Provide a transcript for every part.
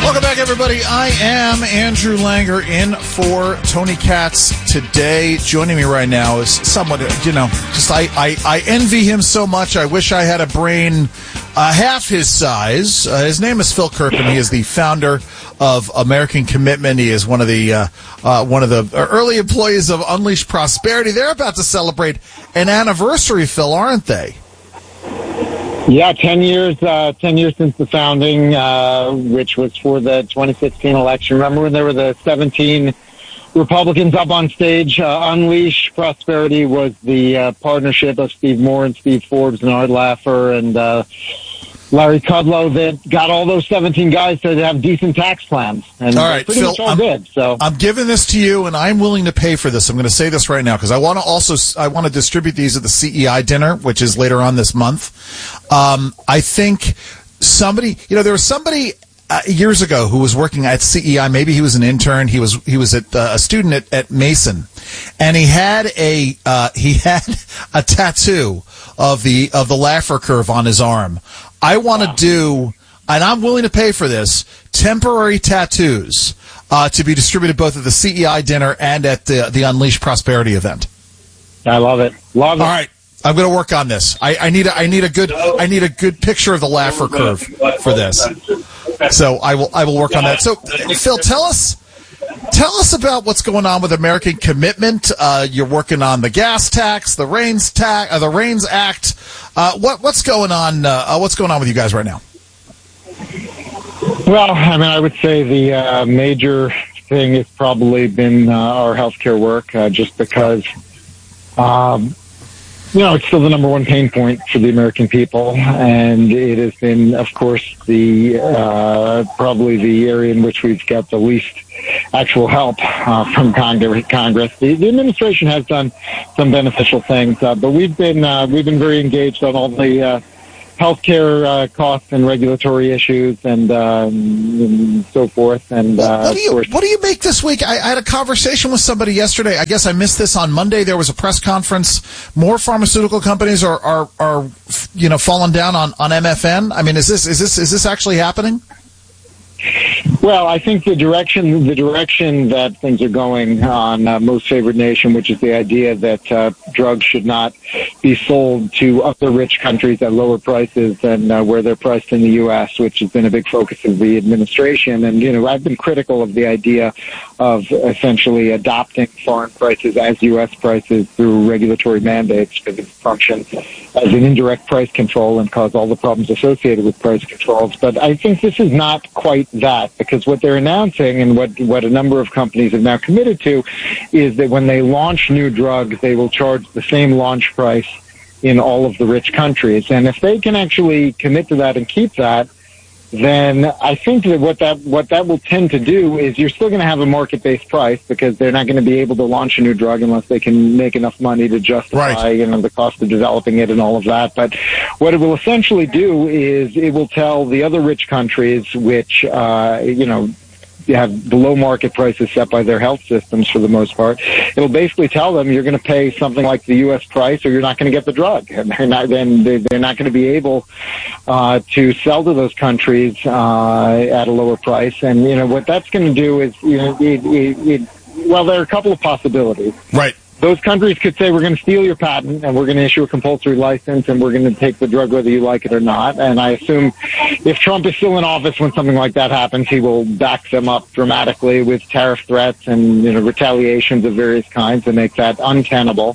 Welcome back, everybody. I am Andrew Langer in for Tony Katz today. Joining me right now is someone, I envy him so much. I wish I had a brain half his size. His name is Phil Kerpen. He is the founder of American Commitment. He is one of the early employees of Unleash Prosperity. They're about to celebrate an anniversary, Phil, aren't they? Yeah, 10 years since the founding, which was for the 2016 election. Remember when there were the 17 Republicans up on stage? Unleash Prosperity was the partnership of Steve Moore and Steve Forbes and Art Laffer and Larry Kudlow that got all those 17 guys to have decent tax plans. And all right, pretty Phil, much all did. So I'm giving this to you, and I'm willing to pay for this. I'm going to say this right now because I want to distribute these at the CEI dinner, which is later on this month. I think there was somebody years ago who was working at CEI. Maybe he was an intern. He was a student at Mason, and he had a tattoo of the Laffer curve on his arm. I want to do, and I'm willing to pay for this, temporary tattoos to be distributed both at the CEI dinner and at the Unleash Prosperity event. I love it. All right. I'm going to work on this. I need a good picture of the Laffer curve for this. So I will work on that. So Phil, tell us about what's going on with American Commitment. You're working on the gas tax, the REINS Act. What's going on? What's going on with you guys right now? Well, I would say the major thing has probably been our healthcare work, just because it's still the number one pain point for the American people, and it has been, of course, the probably the area in which we've got the least actual help from Congress. The administration has done some beneficial things, but we've been very engaged on all the healthcare costs and regulatory issues and so forth. And what do you make this week? I had a conversation with somebody yesterday. I guess I missed this on Monday. There was a press conference. More pharmaceutical companies are falling down on MFN. I mean, is this actually happening? Well, I think the direction that things are going on Most Favored Nation, which is the idea that drugs should not be sold to other rich countries at lower prices than where they're priced in the U.S., which has been a big focus of the administration. And, I've been critical of the idea of essentially adopting foreign prices as U.S. prices through regulatory mandates because it functions as an indirect price control and cause all the problems associated with price controls. But I think this is not quite that, because what they're announcing and what a number of companies have now committed to is that when they launch new drugs, they will charge the same launch price in all of the rich countries. And if they can actually commit to that and keep that, then I think that what that will tend to do is you're still going to have a market-based price because they're not going to be able to launch a new drug unless they can make enough money to justify, the cost of developing it and all of that. But what it will essentially do is it will tell the other rich countries, which, have below market prices set by their health systems for the most part. It'll basically tell them you're going to pay something like the U.S. price or you're not going to get the drug. And they're not going to be able to sell to those countries at a lower price. And, what that's going to do is, well, there are a couple of possibilities. Right. Those countries could say, we're going to steal your patent and we're going to issue a compulsory license and we're going to take the drug whether you like it or not. And I assume if Trump is still in office when something like that happens, he will back them up dramatically with tariff threats and retaliations of various kinds to make that untenable.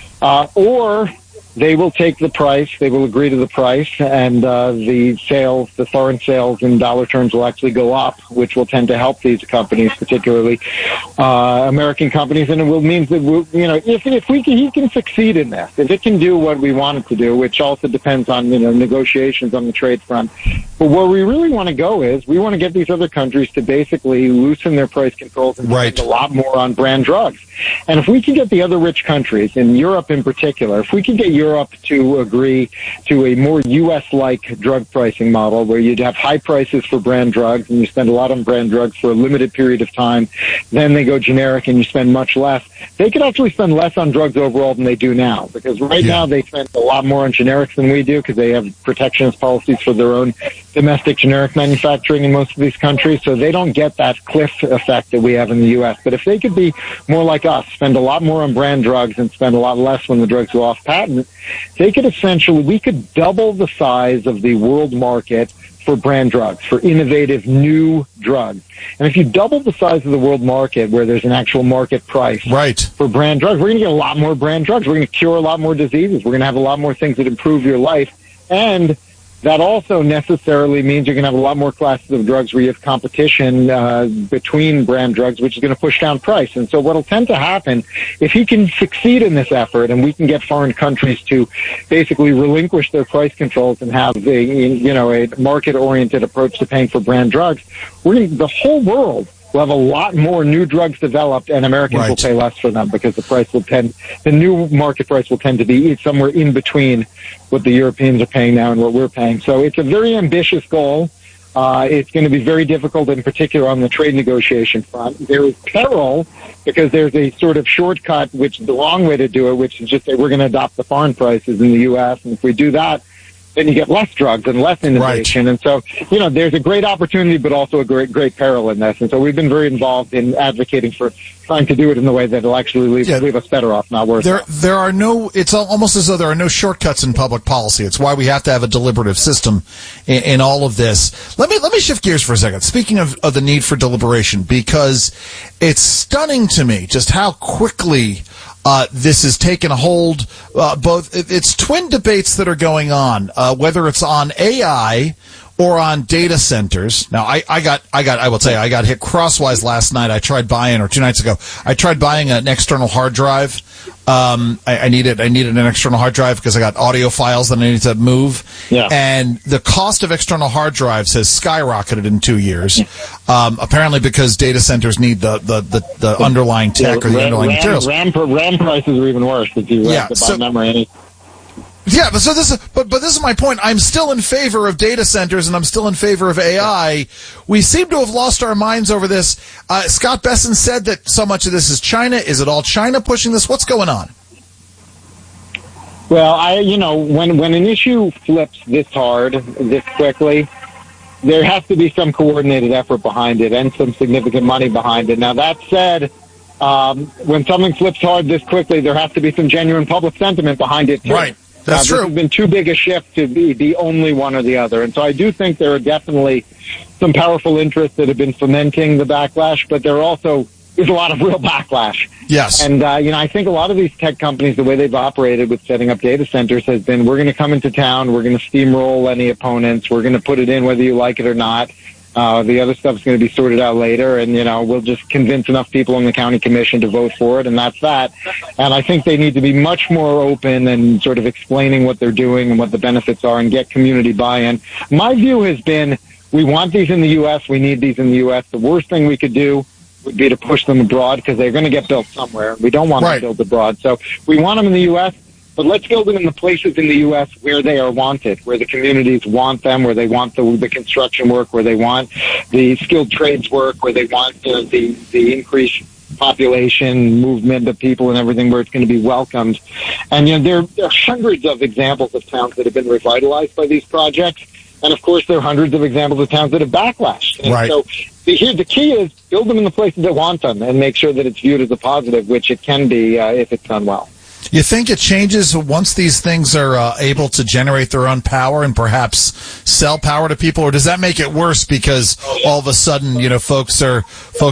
Or they will take the price, they will agree to the price, and the foreign sales in dollar terms will actually go up, which will tend to help these companies, particularly American companies, and it will mean that he can succeed in this, if it can do what we want it to do, which also depends on negotiations on the trade front. But where we really want to go is we want to get these other countries to basically loosen their price controls and spend a lot more on brand drugs. And if we can get the other rich countries, in Europe in particular, if we can get Europe to agree to a more U.S.-like drug pricing model where you'd have high prices for brand drugs and you spend a lot on brand drugs for a limited period of time, then they go generic and you spend much less, they could actually spend less on drugs overall than they do now, because now they spend a lot more on generics than we do because they have protectionist policies for their own domestic generic manufacturing in most of these countries, so they don't get that cliff effect that we have in the U.S. But if they could be more like us, spend a lot more on brand drugs and spend a lot less when the drugs go off patent, we could double the size of the world market for brand drugs, for innovative new drugs. And if you double the size of the world market where there's an actual market price for brand drugs, we're going to get a lot more brand drugs. We're going to cure a lot more diseases. We're going to have a lot more things that improve your life. And that also necessarily means you're going to have a lot more classes of drugs where you have competition between brand drugs, which is going to push down price. And so what will tend to happen, if he can succeed in this effort and we can get foreign countries to basically relinquish their price controls and have a market-oriented approach to paying for brand drugs, the whole world will have a lot more new drugs developed, and Americans will pay less for them because the new market price will tend to be somewhere in between what the Europeans are paying now and what we're paying. So it's a very ambitious goal. It's going to be very difficult, in particular on the trade negotiation front. There is peril because there's a sort of shortcut, which is the wrong way to do it, which is just say we're going to adopt the foreign prices in the U.S., and if we do that, then you get less drugs and less innovation. And so, there's a great opportunity, but also a great peril in this. And so we've been very involved in advocating for trying to do it in the way that will actually leave us better off, not worse off. It's almost as though there are no shortcuts in public policy. It's why we have to have a deliberative system in all of this. Let me shift gears for a second. Speaking of the need for deliberation, because it's stunning to me just how quickly this has taken a hold. It's twin debates that are going on, whether it's on AI or on data centers. Now, I will tell you, I got hit crosswise last night. Or 2 nights ago, I tried buying an external hard drive. I needed an external hard drive because I got audio files that I needed to move. Yeah. And the cost of external hard drives has skyrocketed in 2 years. Apparently because data centers need the underlying tech or the underlying materials. RAM prices are even worse if you have to buy memory. Yeah, but this is my point. I'm still in favor of data centers, and I'm still in favor of AI. We seem to have lost our minds over this. Scott Bessent said that so much of this is China. Is it all China pushing this? What's going on? Well, when an issue flips this hard, this quickly, there has to be some coordinated effort behind it and some significant money behind it. Now, that said, when something flips hard this quickly, there has to be some genuine public sentiment behind it, too. Right. That's true. This has been too big a shift to be only one or the other. And so I do think there are definitely some powerful interests that have been fomenting the backlash, but there also is a lot of real backlash. Yes. And, I think a lot of these tech companies, the way they've operated with setting up data centers has been, we're going to come into town, we're going to steamroll any opponents, we're going to put it in whether you like it or not. The other stuff's going to be sorted out later, and, we'll just convince enough people in the county commission to vote for it, and that's that. And I think they need to be much more open and sort of explaining what they're doing and what the benefits are and get community buy-in. My view has been, we want these in the U.S., we need these in the U.S. The worst thing we could do would be to push them abroad because they're going to get built somewhere. We don't want them built abroad. So we want them in the U.S., but let's build them in the places in the U.S. where they are wanted, where the communities want them, where they want the construction work, where they want the skilled trades work, where they want the increased population, movement of people and everything, where it's going to be welcomed. And, there are hundreds of examples of towns that have been revitalized by these projects. And, of course, there are hundreds of examples of towns that have backlashed. And so the key is build them in the places that want them and make sure that it's viewed as a positive, which it can be if it's done well. You think it changes once these things are able to generate their own power and perhaps sell power to people, or does that make it worse because all of a sudden, folks are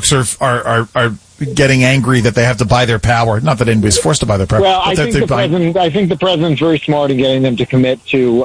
getting angry that they have to buy their power? Not that anybody's forced to buy their power. Well, I think the president's very smart in getting them to commit to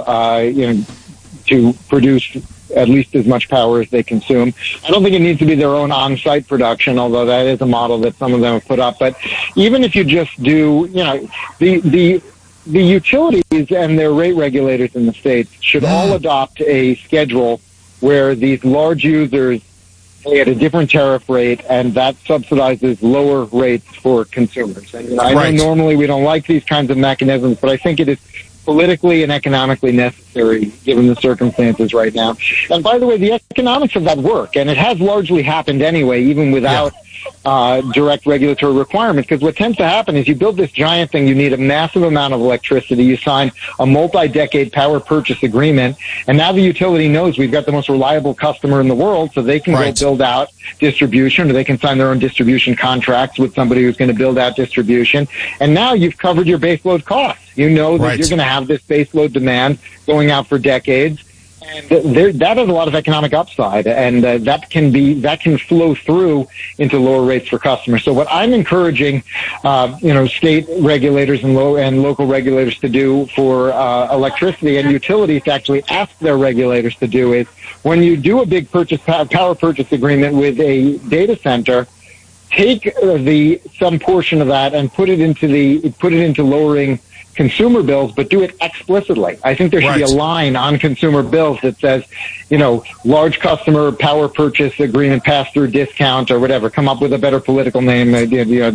to produce at least as much power as they consume. I don't think it needs to be their own on-site production, although that is a model that some of them have put up. But even if you just do, the utilities and their rate regulators in the states should all adopt a schedule where these large users pay at a different tariff rate, and that subsidizes lower rates for consumers. And I know normally we don't like these kinds of mechanisms, but I think it is politically and economically necessary given the circumstances right now. And by the way, the economics of that work, and it has largely happened anyway, even without direct regulatory requirements. Because what tends to happen is you build this giant thing, you need a massive amount of electricity, you sign a multi-decade power purchase agreement, and now the utility knows we've got the most reliable customer in the world, so they can go build out distribution, or they can sign their own distribution contracts with somebody who's going to build out distribution. And now you've covered your baseload costs. You know that you're going to have this baseload demand going out for decades. And that has a lot of economic upside, and that can flow through into lower rates for customers. So what I'm encouraging, state regulators and local regulators to do for electricity and utilities to actually ask their regulators to do is, when you do a big power purchase agreement with a data center, take some portion of that and put it into lowering consumer bills, but do it explicitly. I think there should be a line on consumer bills that says, large customer power purchase agreement pass-through discount or whatever. Come up with a better political name, the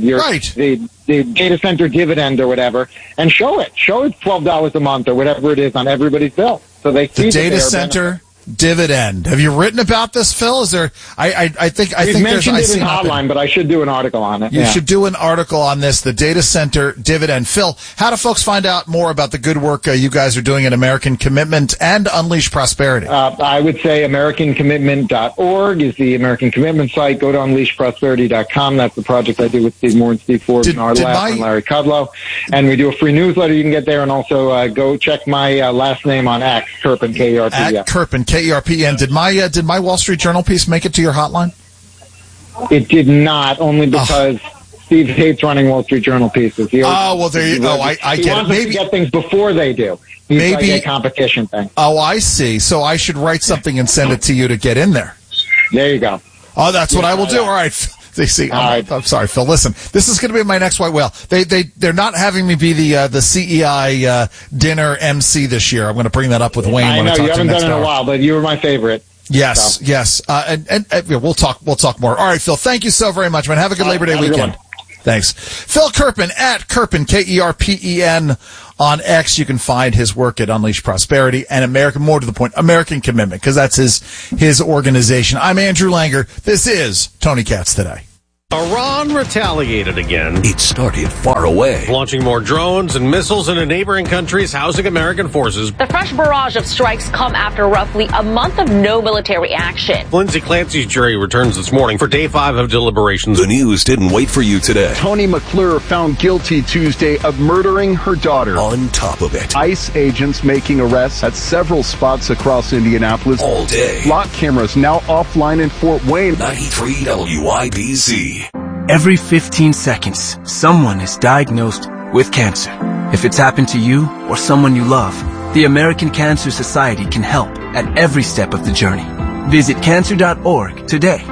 data center dividend or whatever, and show it. Show it $12 a month or whatever it is on everybody's bill, so they see the data center dividend. Have you written about this, Phil? Is there? I think mentioned it in Hotline, but I should do an article on it. You should do an article on this, the data center dividend. Phil, how do folks find out more about the good work you guys are doing at American Commitment and Unleash Prosperity? I would say AmericanCommitment.org is the American Commitment site. Go to UnleashProsperity.com. That's the project I do with Steve Moore and Steve Forbes and Larry Kudlow. And we do a free newsletter you can get there, and also go check my last name on X, Kerpen, K-E-R-P. At Kerpen, K-E-R-P-N. Did my Wall Street Journal piece make it to your hotline? It did not, only because Steve hates running Wall Street Journal pieces. I get it. Maybe get things before they do. He's like a competition thing. Oh, I see. So I should write something and send it to you to get in there. There you go. Oh, that's what I will do. All right. They see. I'm sorry, Phil. Listen, this is going to be my next white whale. They're not having me be the CEI dinner MC this year. I'm going to bring that up with Wayne. I know you haven't done it in a while, but you were my favorite. Yes, so. Yes. And we'll talk more. All right, Phil. Thank you so very much, man. Have a good Labor Day weekend. Thanks. Phil Kerpen at Kerpen, Kerpen on X. You can find his work at Unleash Prosperity and more to the point, American Commitment, because that's his organization. I'm Andrew Langer. This is Tony Katz Today. Iran retaliated again. It started far away. Launching more drones and missiles into neighboring countries housing American forces. The fresh barrage of strikes come after roughly a month of no military action. Lindsay Clancy's jury returns this morning for day 5 of deliberations. The news didn't wait for you today. Tony McClure found guilty Tuesday of murdering her daughter. On top of it, ICE agents making arrests at several spots across Indianapolis. All day. Lock cameras now offline in Fort Wayne. 93 WIBC. Every 15 seconds, someone is diagnosed with cancer. If it's happened to you or someone you love, the American Cancer Society can help at every step of the journey. Visit cancer.org today.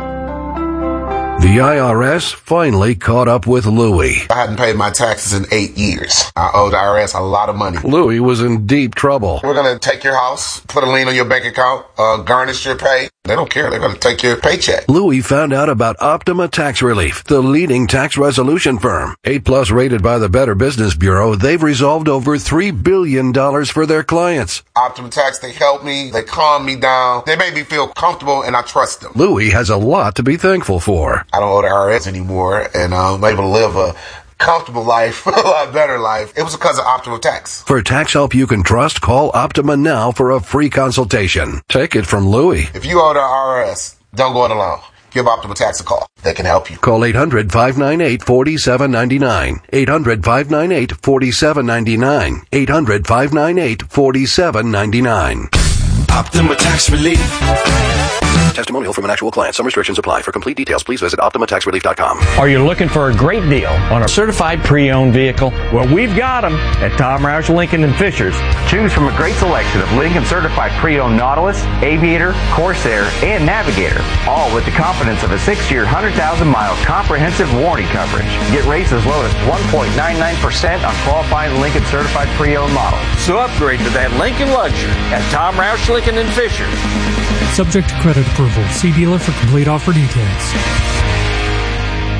The IRS finally caught up with Louie. I hadn't paid my taxes in 8 years. I owed the IRS a lot of money. Louie was in deep trouble. We're going to take your house, put a lien on your bank account, garnish your pay. They don't care. They're going to take your paycheck. Louie found out about Optima Tax Relief, the leading tax resolution firm. 8+ rated by the Better Business Bureau, they've resolved over $3 billion for their clients. Optima Tax, they help me. They calm me down. They make me feel comfortable, and I trust them. Louie has a lot to be thankful for. I don't owe the IRS anymore, and I'm able to live a comfortable life, a lot better life. It was because of Optima Tax. For tax help you can trust, call Optima now for a free consultation. Take it from Louie. If you owe the IRS, don't go it alone. Give Optima Tax a call. They can help you. Call 800-598-4799. 800-598-4799. 800-598-4799. Optima Tax Relief. Testimonial from an actual client. Some restrictions apply. For complete details, please visit OptimaTaxRelief.com. Are you looking for a great deal on a certified pre-owned vehicle? Well, we've got them at Tom Roush Lincoln and Fishers. Choose from a great selection of Lincoln certified pre-owned Nautilus, Aviator, Corsair, and Navigator, all with the confidence of a 6-year, 100,000-mile comprehensive warranty coverage. Get rates as low as 1.99% on qualifying Lincoln certified pre-owned models. So upgrade to that Lincoln luxury at Tom Roush Lincoln and Fishers. Subject to credit approval. See dealer for complete offer details.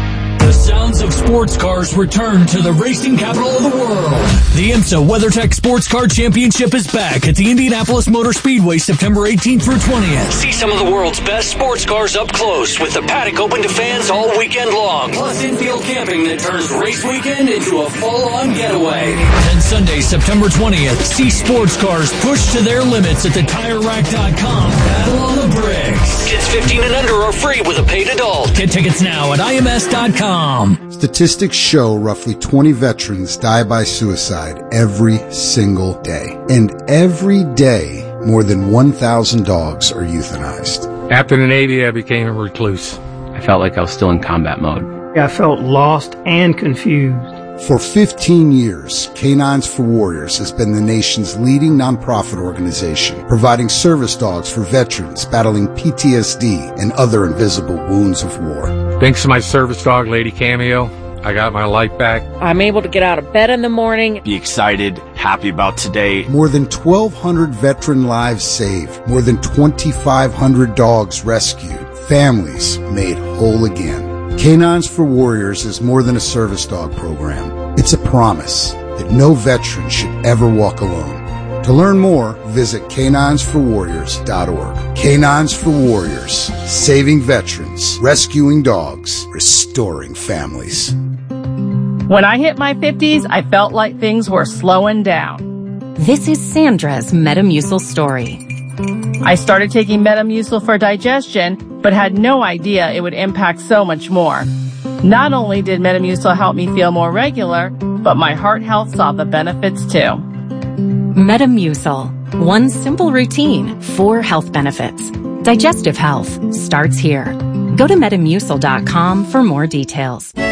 The sounds of sports cars return to the racing capital of the world. The IMSA WeatherTech Sports Car Championship is back at the Indianapolis Motor Speedway September 18th through 20th. See some of the world's best sports cars up close with the paddock open to fans all weekend long. Plus infield camping that turns race weekend into a full-on getaway. Then Sunday, September 20th, see sports cars pushed to their limits at the TireRack.com. Battle on the bricks. Kids 15 and under are free with a paid adult. Get tickets now at IMS.com. Statistics show roughly 20 veterans die by suicide every single day. And every day, more than 1,000 dogs are euthanized. After the Navy, I became a recluse. I felt like I was still in combat mode. I felt lost and confused. For 15 years, Canines for Warriors has been the nation's leading nonprofit organization, providing service dogs for veterans battling PTSD and other invisible wounds of war. Thanks to my service dog, Lady Cameo, I got my life back. I'm able to get out of bed in the morning. Be excited, happy about today. More than 1,200 veteran lives saved, more than 2,500 dogs rescued, families made whole again. Canines for Warriors is more than a service dog program. It's a promise that no veteran should ever walk alone. To learn more, visit caninesforwarriors.org. Canines for Warriors, saving veterans, rescuing dogs, restoring families. When I hit my 50s, I felt like things were slowing down. This is Sandra's Metamucil story. I started taking Metamucil for digestion, but had no idea it would impact so much more. Not only did Metamucil help me feel more regular, but my heart health saw the benefits too. Metamucil. One simple routine, 4 health benefits. Digestive health starts here. Go to Metamucil.com for more details.